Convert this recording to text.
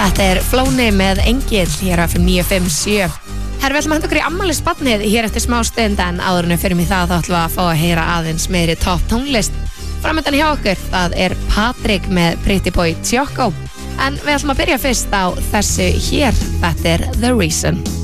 Þetta Flóni með Engill hér af 957. Herra, við ætlum að henda okkur í afmælisbarnið hér eftir smá stund en áður en fyrir mig það þá ætlum við að fá að heyra aðeins meiri topp tónlist. Framöndan hjá okkur, það Patrik með Pretty Boy Choco. En við ætlum að byrja fyrst á þessu hér, þetta The Reason.